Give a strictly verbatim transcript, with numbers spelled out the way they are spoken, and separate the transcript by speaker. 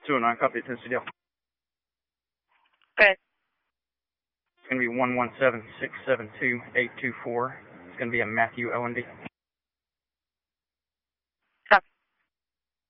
Speaker 1: two oh nine, copy, Tennessee Deal.
Speaker 2: Good.
Speaker 1: It's going to be one one seven six seven two eight two four. It's going to be a Matthew O and D.